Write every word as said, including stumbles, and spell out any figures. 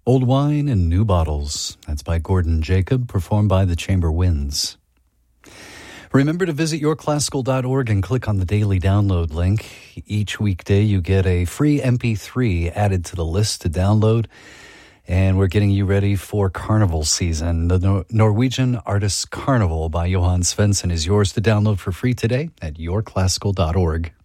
Old Wine in New Bottles. That's by Gordon Jacob, performed by the Chamber Winds. Remember to visit your classical dot org and click on the daily download link. Each weekday you get a free M P three added to the list to download. And we're getting you ready for carnival season. The Nor- Norwegian Artists Carnival by Johan Svensson is yours to download for free today at your classical dot org.